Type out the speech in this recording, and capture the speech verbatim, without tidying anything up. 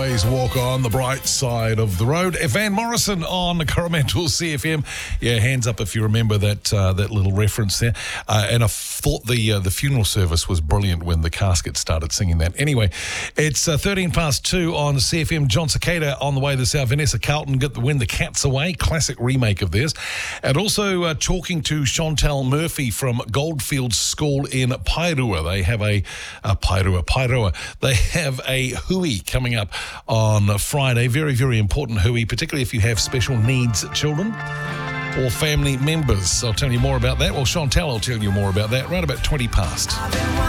always walk on the bright side of the road. Van Morrison on Coromandel C F M. Yeah, hands up if you remember that uh, that little reference there. Uh, and I thought the uh, the funeral service was brilliant when the casket started singing that. Anyway, it's uh, thirteen past two on C F M. John Cicada on the way this hour. Vanessa Carlton get the win, The Cat's Away, classic remake of theirs. And also uh, talking to Chantal Murphy from Goldfields School in Pairua. They have a, a Pairua, Pairua. They have a hui coming up on Friday. Very, very important hui, particularly if you have special needs children or family members. I'll tell you more about that. Well, Chantal will tell you more about that right about twenty past.